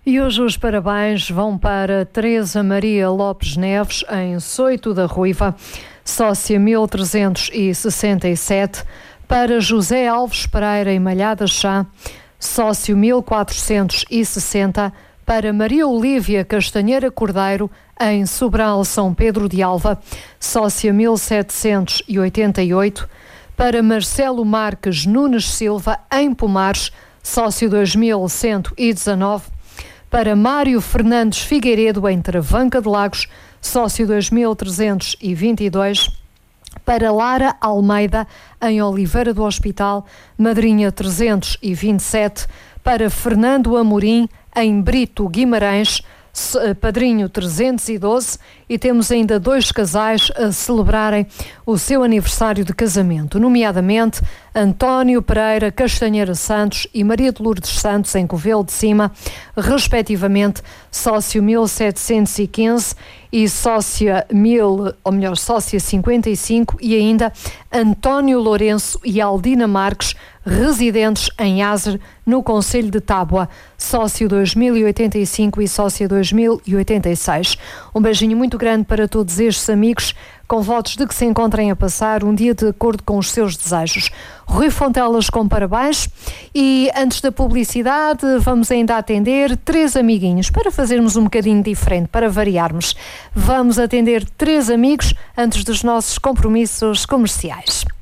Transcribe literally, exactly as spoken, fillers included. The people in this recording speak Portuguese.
E hoje os parabéns vão para Teresa Maria Lopes Neves, em Soito da Ruiva, sócia mil trezentos e sessenta e sete, para José Alves Pereira em Malhada Chá, sócio mil quatrocentos e sessenta, para Maria Olívia Castanheira Cordeiro, em Sobral São Pedro de Alva, sócia mil setecentos e oitenta e oito, para Marcelo Marques Nunes Silva, em Pomares, sócio dois mil cento e dezanove, para Mário Fernandes Figueiredo, em Travanca de Lagos, sócio dois mil trezentos e vinte e dois, para Lara Almeida, em Oliveira do Hospital, madrinha trezentos e vinte e sete, para Fernando Amorim, em Brito Guimarães, padrinho trezentos e doze, e temos ainda dois casais a celebrarem o seu aniversário de casamento, nomeadamente António Pereira Castanheira Santos e Maria de Lourdes Santos, em Covelo de Cima, respectivamente sócio mil setecentos e quinze e sócia mil, ou melhor, sócia cinquenta e cinco, e ainda António Lourenço e Aldina Marques, residentes em Azer, no concelho de Tábua, sócio dois mil e oitenta e cinco e sócia dois mil e oitenta e seis. Um beijinho muito grande para todos estes amigos, com votos de que se encontrem a passar um dia de acordo com os seus desejos. Rui Fontelas com parabéns, e antes da publicidade vamos ainda atender três amiguinhos, para fazermos um bocadinho diferente, para variarmos. Vamos atender três amigos antes dos nossos compromissos comerciais.